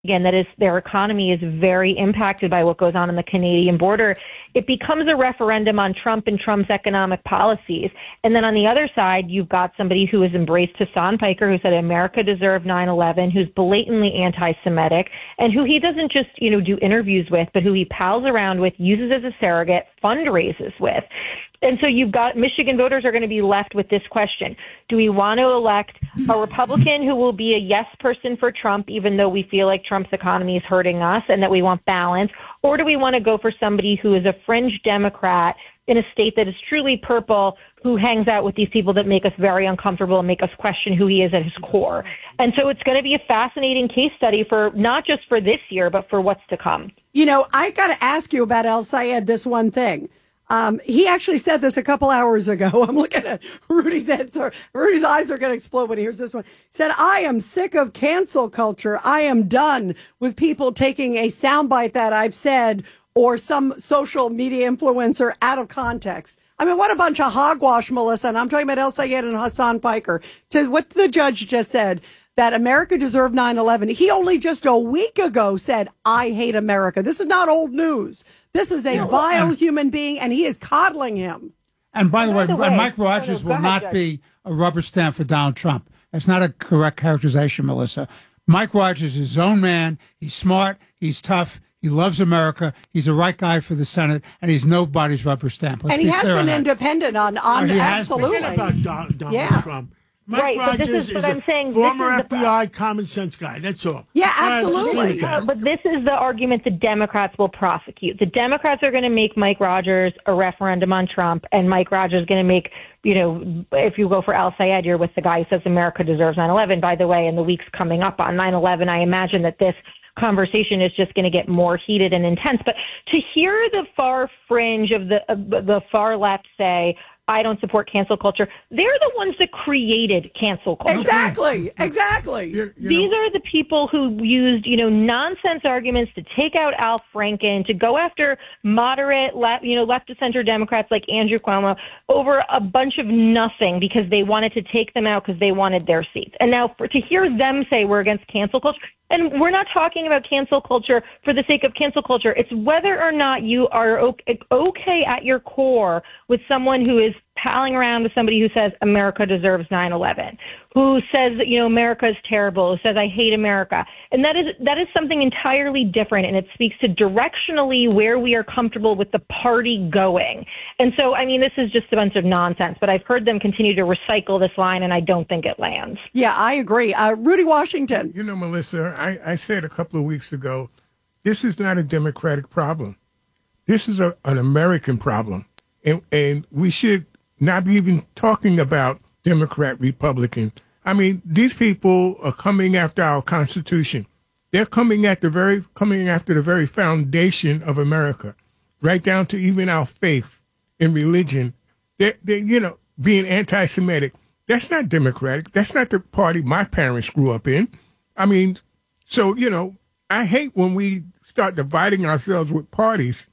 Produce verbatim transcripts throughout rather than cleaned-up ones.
Michigan, that is, their economy is very impacted by what goes on in the Canadian border, it becomes a referendum on Trump and Trump's economic policies. And then on the other side, you've got somebody who has embraced Hassan Piker, who said America deserved nine eleven, who's blatantly anti-Semitic, and who he doesn't just, you know, do interviews with, but who he pals around with, uses as a surrogate, fundraises with. And so you've got Michigan voters are going to be left with this question. Do we want to elect a Republican who will be a yes person for Trump, even though we feel like Trump's economy is hurting us and that we want balance? Or do we want to go for somebody who is a fringe Democrat in a state that is truly purple, who hangs out with these people that make us very uncomfortable and make us question who he is at his core? And so it's going to be a fascinating case study for not just for this year, but for what's to come. You know, I got to ask you about El-Sayed, this one thing. Um, he actually said this a couple hours ago. I'm looking at Rudy's head. So Rudy's eyes are going to explode when he hears this one. He said, I am sick of cancel culture. I am done with people taking a soundbite that I've said or some social media influencer out of context. I mean, what a bunch of hogwash, Melissa. And I'm talking about El-Sayed and Hassan Piker. To what the judge just said, that America deserved nine eleven. He only just a week ago said, I hate America. This is not old news. This is a no, vile and, human being, and he is coddling him. And by the, by way, the way, Mike Rogers no, no, will not ahead, be a rubber stamp for Donald Trump. That's not a correct characterization, Melissa. Mike Rogers is his own man. He's smart. He's tough. He loves America. He's the right guy for the Senate, and he's nobody's rubber stamp. Let's and he has been on independent on, on oh, absolutely. About Donald, Donald yeah. Trump. Mike right, Rogers but this is, is but I'm a saying former this is F B I the, common sense guy. That's all. Yeah, absolutely. Uh, but this is the argument the Democrats will prosecute. The Democrats are going to make Mike Rogers a referendum on Trump, and Mike Rogers is going to make, you know, if you go for El-Sayed, you're with the guy who says America deserves nine eleven. By the way, in the weeks coming up on nine eleven, I imagine that this conversation is just going to get more heated and intense. But to hear the far fringe of the uh, the far left say, I don't support cancel culture, they're the ones that created cancel culture. Exactly, exactly. You, you These know. are the people who used, you know, nonsense arguments to take out Al Franken, to go after moderate, left, you know, left to center Democrats like Andrew Cuomo over a bunch of nothing because they wanted to take them out because they wanted their seats. And now for, to hear them say we're against cancel culture, and we're not talking about cancel culture for the sake of cancel culture. It's whether or not you are okay, okay at your core with someone who is palling around with somebody who says America deserves nine eleven, who says that, you know, America is terrible, who says I hate America. And that is that is something entirely different, and it speaks to directionally where we are comfortable with the party going. And so, I mean, this is just a bunch of nonsense, but I've heard them continue to recycle this line, and I don't think it lands. Yeah, I agree. Uh, Rudy Washington. You know, Melissa, I, I said a couple of weeks ago, this is not a Democratic problem. This is a, an American problem. And, and we should not be even talking about Democrat, Republican. I mean, these people are coming after our Constitution. They're coming at the very coming after the very foundation of America, right down to even our faith and religion. They're, they're, you know, being anti-Semitic. That's not Democratic. That's not the party my parents grew up in. I mean, so, you know, I hate when we start dividing ourselves with parties.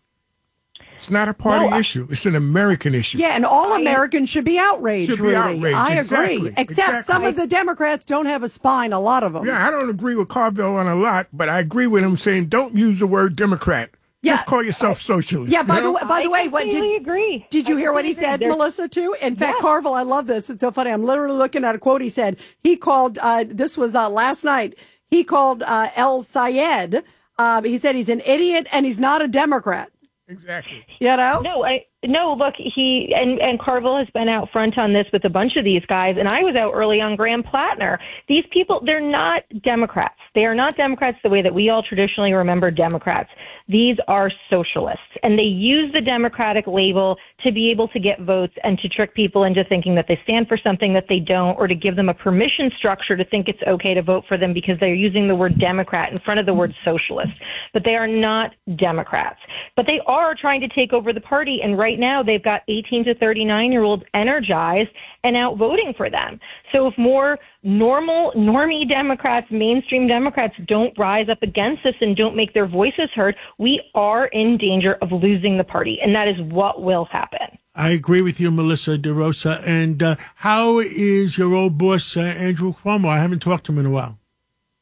It's not a party no, issue. It's an American issue. Yeah, and all Americans should be outraged, should be Rudy. outraged. I exactly. agree. Except exactly. some of the Democrats don't have a spine, a lot of them. Yeah, I don't agree with Carville on a lot, but I agree with him saying don't use the word Democrat. Yeah. Just call yourself socialist. Yeah, by you know? the way, by the way, what did agree. Did you I hear what he agree. said, There's, Melissa, too? In fact, yeah. Carville, I love this. It's so funny. I'm literally looking at a quote he said. He called, uh, this was uh, last night, he called uh, El-Sayed. Uh, he said he's an idiot and he's not a Democrat. Exactly. You know? No, I no. Look, he and and Carville has been out front on this with a bunch of these guys, and I was out early on Graham Plattner. These people, they're not Democrats. They are not Democrats the way that we all traditionally remember Democrats. These are socialists, and they use the Democratic label to be able to get votes and to trick people into thinking that they stand for something that they don't, or to give them a permission structure to think it's okay to vote for them because they're using the word Democrat in front of the word socialist. But they are not Democrats. But they are trying to take over the party, and right now they've got eighteen to thirty-nine year olds energized and out voting for them. So if more normal, normie Democrats, mainstream Democrats don't rise up against this and don't make their voices heard, we are in danger of losing the party, and that is what will happen. I agree with you, Melissa DeRosa. And uh, how is your old boss, uh, Andrew Cuomo? I haven't talked to him in a while.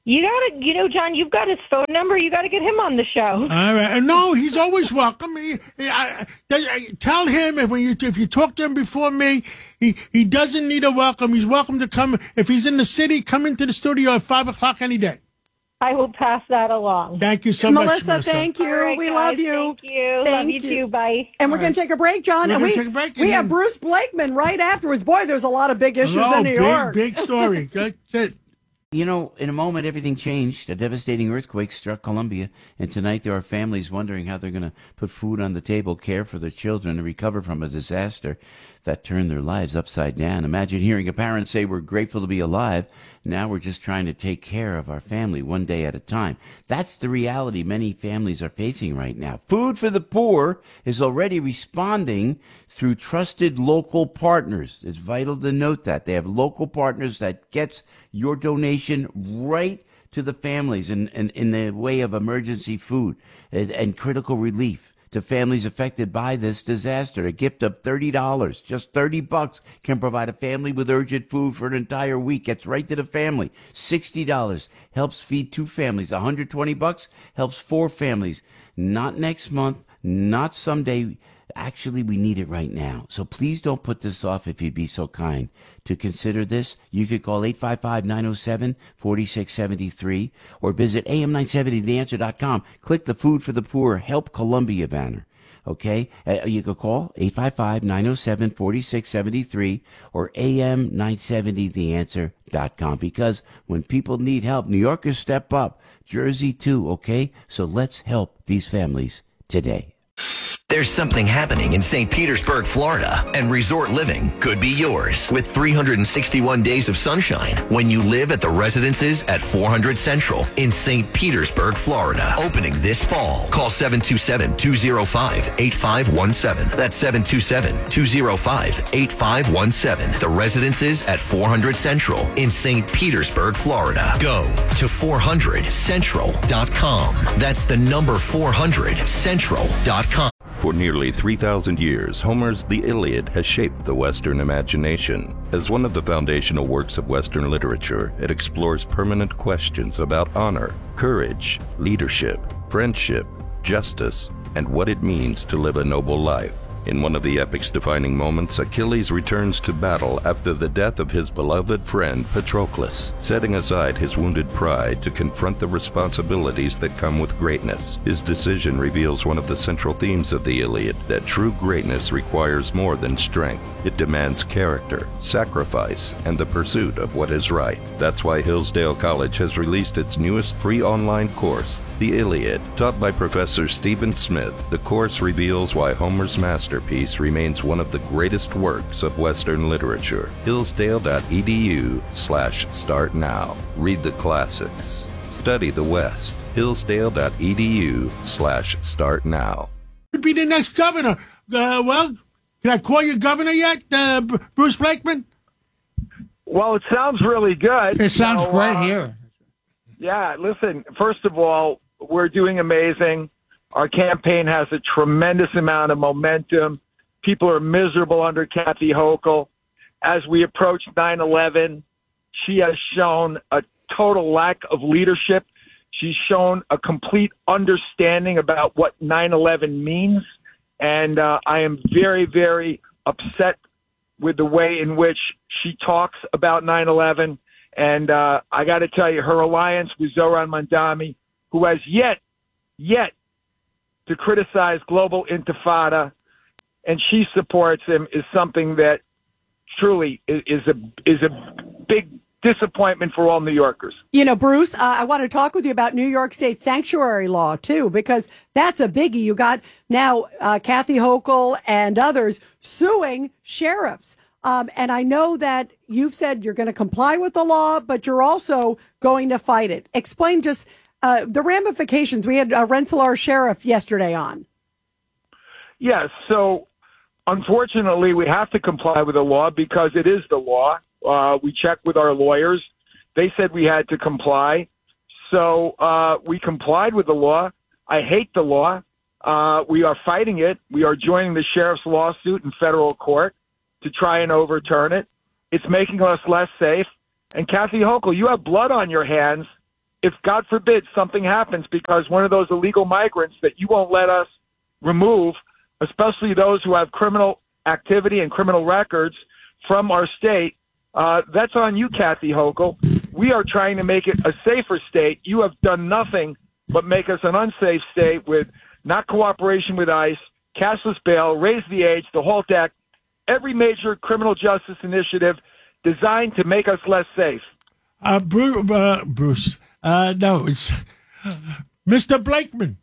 You got to, you know, John, you've got his phone number. You got to get him on the show. All right. No, he's always welcome. He, I, I, tell him if when you if you talk to him before me, he, he doesn't need a welcome. He's welcome to come. If he's in the city, come into the studio at five o'clock any day. I will pass that along. Thank you so Melissa, much, Melissa. Thank you. Right, we guys, love you. Thank you. Thank love you, you too. Bye. And we're going to take a break, John. We're and gonna we, take a break we again. have Bruce Blakeman right afterwards. Boy, there's a lot of big issues Oh, in New big, York. big story. That's it. You know, in a moment, everything changed. A devastating earthquake struck Colombia, and tonight there are families wondering how they're going to put food on the table, care for their children, and recover from a disaster that turned their lives upside down. Imagine hearing a parent say, "We're grateful to be alive. Now we're just trying to take care of our family one day at a time." That's the reality many families are facing right now. Food for the Poor is already responding through trusted local partners. It's vital to note that. They have local partners that gets your donation right to the families in, in, in the way of emergency food and, and critical relief to families affected by this disaster. A gift of thirty dollars, just thirty bucks, can provide a family with urgent food for an entire week. Gets right to the family. sixty dollars helps feed two families. one hundred twenty bucks helps four families. Not next month, not someday. Actually, we need it right now. So please don't put this off if you'd be so kind to consider this. You could call eight five five, nine oh seven, four six seven three or visit A M nine seventy the answer dot com. Click the Food for the Poor Help Columbia banner. Okay? Uh, you could call eight five five, nine oh seven, four six seven three or A M nine seventy the answer dot com, because when people need help, New Yorkers step up. Jersey too, okay? So let's help these families today. There's something happening in Saint Petersburg, Florida, and resort living could be yours with three hundred sixty-one days of sunshine when you live at the residences at four hundred Central in Saint Petersburg, Florida. Opening this fall. Call seven two seven, two oh five, eight five one seven. That's seven two seven, two oh five, eight five one seven. The residences at four hundred Central in Saint Petersburg, Florida. Go to four hundred central dot com. That's the number four hundred central dot com. For nearly three thousand years, Homer's The Iliad has shaped the Western imagination. As one of the foundational works of Western literature, it explores permanent questions about honor, courage, leadership, friendship, justice, and what it means to live a noble life. In one of the epic's defining moments, Achilles returns to battle after the death of his beloved friend Patroclus, setting aside his wounded pride to confront the responsibilities that come with greatness. His decision reveals one of the central themes of the Iliad, that true greatness requires more than strength. It demands character, sacrifice, and the pursuit of what is right. That's why Hillsdale College has released its newest free online course, The Iliad. Taught by Professor Stephen Smith, the course reveals why Homer's master Masterpiece remains one of the greatest works of Western literature. Hillsdale.edu slash start now. Read the classics. Study the West. Hillsdale.edu slash start now. Could be the next governor. Uh, well, can I call you governor yet, uh, B- Bruce Blakeman? Well, it sounds really good. It sounds so, great uh, here. Yeah, listen, first of all, we're doing amazing. Our campaign has a tremendous amount of momentum. People are miserable under Kathy Hochul. As we approach nine eleven, she has shown a total lack of leadership. She's shown a complete understanding about what nine eleven means. And uh, I am very, very upset with the way in which she talks about nine eleven. And uh, I got to tell you, her alliance with Zohran Mamdani, who has yet, yet, to criticize global intifada, and she supports him, is something that truly is, is a is a big disappointment for all New Yorkers. You know, Bruce, uh, I want to talk with you about New York State sanctuary law, too, because that's a biggie. You got now uh, Kathy Hochul and others suing sheriffs. Um, and I know that you've said you're going to comply with the law, but you're also going to fight it. Explain just Uh, the ramifications. We had uh, Rensselaer Sheriff yesterday on. Yes. So, unfortunately, we have to comply with the law because it is the law. Uh, we checked with our lawyers. They said we had to comply. So uh, we complied with the law. I hate the law. Uh, we are fighting it. We are joining the sheriff's lawsuit in federal court to try and overturn it. It's making us less safe. And Kathy Hochul, you have blood on your hands if, God forbid, something happens because one of those illegal migrants that you won't let us remove, especially those who have criminal activity and criminal records from our state, uh, that's on you, Kathy Hochul. We are trying to make it a safer state. You have done nothing but make us an unsafe state with not cooperation with ICE, cashless bail, raise the age, the HALT Act, every major criminal justice initiative designed to make us less safe. Uh, Bruce, uh, Bruce uh, no, it's Mister Blakeman.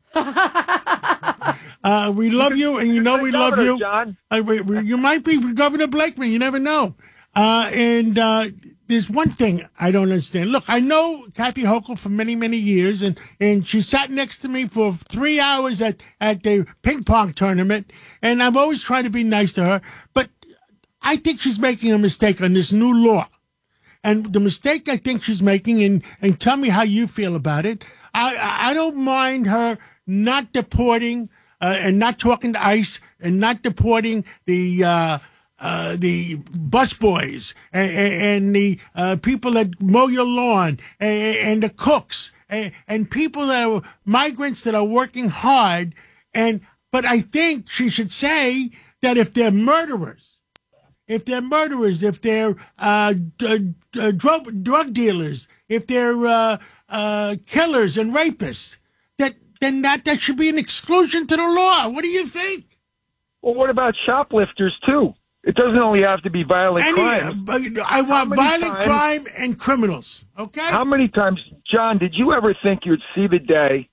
uh, we love you, and you know we love Governor, you. John. Uh, we, we, you might be Governor Blakeman. You never know. Uh, and uh, there's one thing I don't understand. Look, I know Kathy Hochul for many, many years, and, and she sat next to me for three hours at, at the ping pong tournament, and I've always tried to be nice to her. But I think she's making a mistake on this new law. And the mistake I think she's making, and, and tell me how you feel about it, I, I don't mind her not deporting uh, and not talking to ICE and not deporting the uh, uh, the busboys and, and the uh, people that mow your lawn and, and the cooks and, and people that are migrants that are working hard. And but I think she should say that if they're murderers, if they're murderers, if they're uh, d- d- drug, drug dealers, if they're uh, uh, killers and rapists, that then that, that should be an exclusion to the law. What do you think? Well, what about shoplifters, too? It doesn't only have to be violent Any, crime. uh, I want violent times, crime and criminals, okay? How many times, John, did you ever think you'd see the day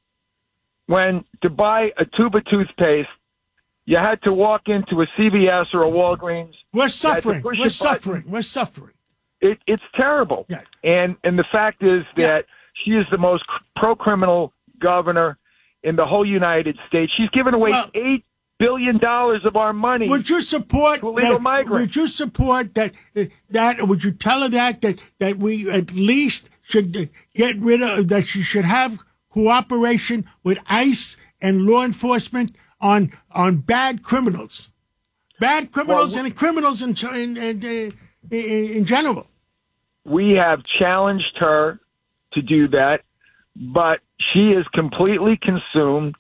when to buy a tube of toothpaste, you had to walk into a C V S or a Walgreens? We're suffering. We're We're suffering. We're suffering. It, it's terrible. Yeah. And and the fact is that yeah. she is the most pro-criminal governor in the whole United States. She's given away well, eight billion dollars of our money. Would you support to illegal that, migrants? Would you support that? That would you tell her that that that we at least should get rid of that? She should have cooperation with ICE and law enforcement on on bad criminals, bad criminals, well, and criminals in in, in in in general. We have challenged her to do that, but she is completely consumed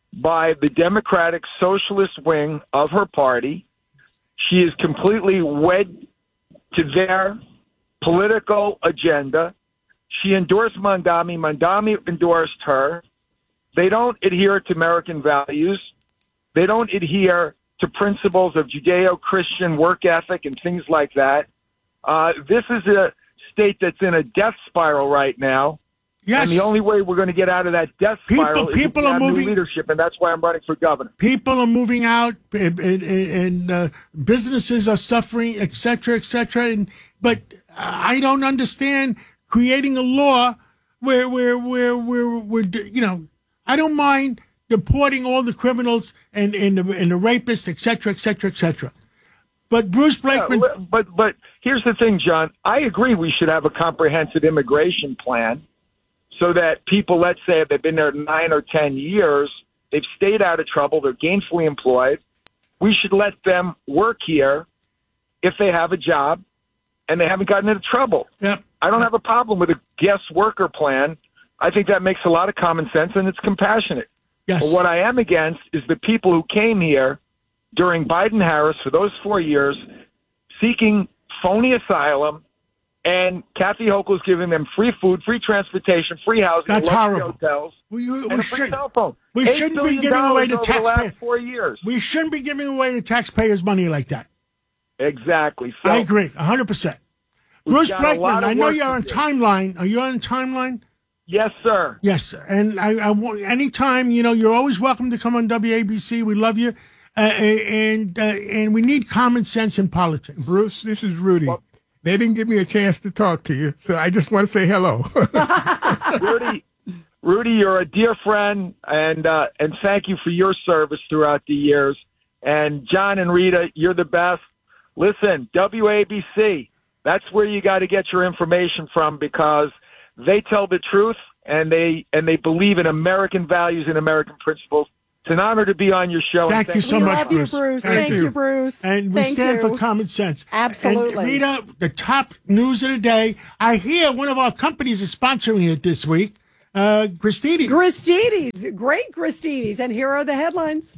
by the Democratic Socialist wing of her party. She is completely wed to their political agenda. She endorsed Mondami. Mondami endorsed her. They don't adhere to American values. They don't adhere to principles of Judeo-Christian work ethic and things like that. Uh, this is a state that's in a death spiral right now. Yes. And the only way we're going to get out of that death spiral people, people is to are have moving, new leadership, and that's why I'm running for governor. People are moving out, and, and, and uh, businesses are suffering, et cetera, et cetera. And, but I don't understand creating a law where, where, where, where, where, you know, I don't mind deporting all the criminals and, and, the, and the rapists, et cetera, et cetera, et cetera. But Bruce Blakeman... Yeah, but, but here's the thing, John. I agree we should have a comprehensive immigration plan so that people, let's say, if they've been there nine or ten years, they've stayed out of trouble, they're gainfully employed, we should let them work here if they have a job and they haven't gotten into trouble. Yep. I don't have a problem with a guest worker plan. I think that makes a lot of common sense, and it's compassionate. Yes. But what I am against is the people who came here during Biden-Harris for those four years seeking phony asylum, and Kathy Hochul's giving them free food, free transportation, free housing, That's horrible. hotels, we, we, and we a free should, cell phone. We shouldn't be giving away the taxpayers. Four years. We shouldn't be giving away the taxpayers' money like that. Exactly. So I agree, one hundred percent. Bruce got a lot Blakeman, of I know work you're to on do. timeline. Are you on timeline? Yes, sir. Yes, sir. And I, I want anytime, you know, you're always welcome to come on W A B C. We love you, uh, and uh, and we need common sense in politics. Bruce, this is Rudy. Well, they didn't give me a chance to talk to you, so I just want to say hello. Rudy, Rudy, you're a dear friend, and uh, and thank you for your service throughout the years. And John and Rita, you're the best. Listen, W A B C, that's where you got to get your information from, because they tell the truth, and they and they believe in American values and American principles. It's an honor to be on your show. Thank, thank you so we much, love Bruce. You, Bruce. Thank, thank you. you, Bruce. And we thank stand you. for common sense. Absolutely. And Rita, the top news of the day. I hear one of our companies is sponsoring it this week. uh, Gristedes. Gristedes, great Gristedes. And here are the headlines.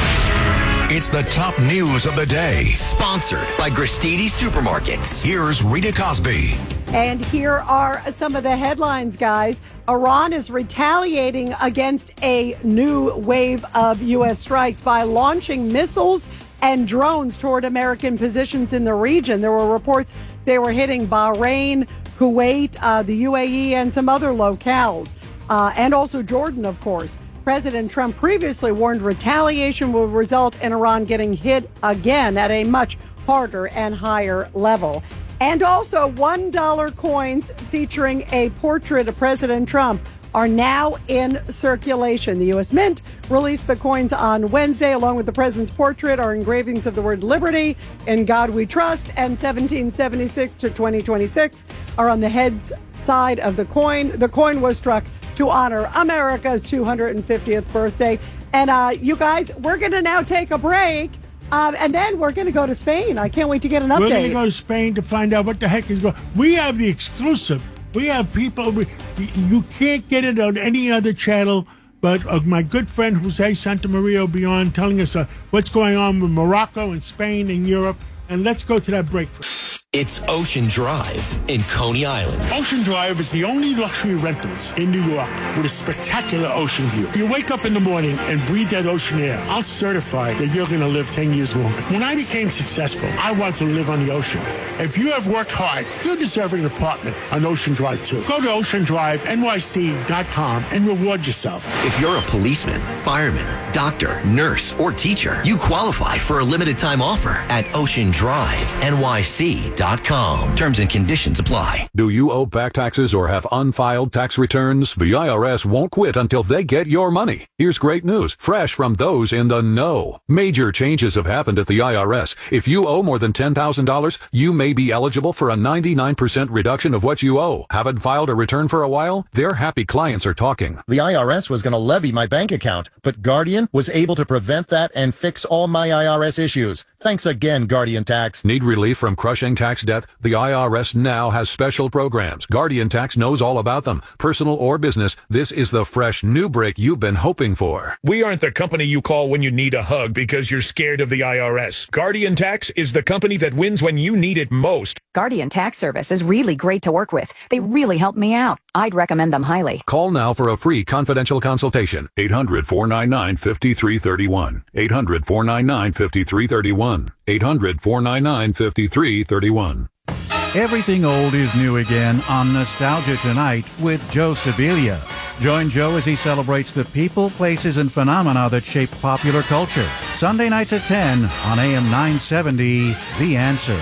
It's the top news of the day. Sponsored by Gristedes Supermarkets. Here's Rita Cosby. And here are some of the headlines, guys. Iran is retaliating against a new wave of U S strikes by launching missiles and drones toward American positions in the region. There were reports they were hitting Bahrain, Kuwait, uh, the U A E, and some other locales, uh, and also Jordan, of course. President Trump previously warned retaliation will result in Iran getting hit again at a much harder and higher level. And also, one dollar coins featuring a portrait of President Trump are now in circulation. The U S Mint released the coins on Wednesday. Along with the president's portrait are engravings of the word liberty, In God We Trust, and seventeen seventy-six to twenty twenty-six are on the head's side of the coin. The coin was struck to honor America's two hundred fiftieth birthday. And uh, you guys, we're going to now take a break. Um, and then we're going to go to Spain. I can't wait to get an update. We're going to go to Spain to find out what the heck is going on. We have the exclusive. We have people. We, you can't get it on any other channel. But uh, my good friend Jose Santamaria will be on telling us uh, what's going on with Morocco and Spain and Europe. And let's go to that break. It's Ocean Drive in Coney Island. Ocean Drive is the only luxury rentals in New York with a spectacular ocean view. You wake up in the morning and breathe that ocean air. I'll certify that you're going to live ten years longer. When I became successful, I wanted to live on the ocean. If you have worked hard, you deserve an apartment on Ocean Drive too. Go to ocean drive N Y C dot com and reward yourself. If you're a policeman, fireman, doctor, nurse, or teacher, you qualify for a limited time offer at ocean drive N Y C dot com. Terms and conditions apply. Do you owe back taxes or have unfiled tax returns? The I R S won't quit until they get your money. Here's great news, fresh from those in the know. Major changes have happened at the I R S. If you owe more than ten thousand dollars, you may be eligible for a ninety-nine percent reduction of what you owe. Haven't filed a return for a while? Their happy clients are talking. The I R S was going to levy my bank account, but Guardian was able to prevent that and fix all my I R S issues. Thanks again, Guardian Tax. Need relief from crushing tax debt? The I R S now has special programs. Guardian Tax knows all about them. Personal or business, this is the fresh new break you've been hoping for. We aren't the company you call when you need a hug because you're scared of the I R S. Guardian Tax is the company that wins when you need it most. Guardian Tax Service is really great to work with. They really helped me out. I'd recommend them highly. Call now for a free confidential consultation. eight hundred, four nine nine, five three three one. eight hundred, four nine nine, five three three one. eight hundred, four nine nine, five three three one. Everything old is new again on Nostalgia Tonight with Joe Sibilia. Join Joe as he celebrates the people, places, and phenomena that shape popular culture. Sunday nights at ten on A M nine seventy, The Answer.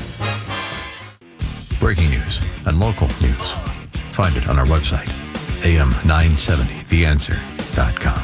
Breaking news and local news. Find it on our website, A M nine seventy the answer dot com.